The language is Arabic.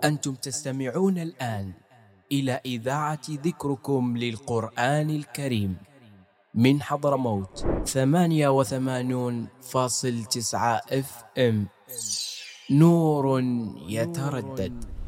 أنتم تستمعون الآن إلى إذاعة ذكركم للقرآن الكريم من حضرموت 88.9 FM. نور يتردد.